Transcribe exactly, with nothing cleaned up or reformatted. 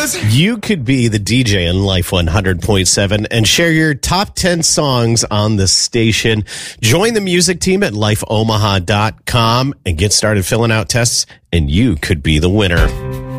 You could be the D J in Life one hundred point seven and share your top ten songs on the station. Join the music team at life omaha dot com and get started filling out tests, and you could be the winner.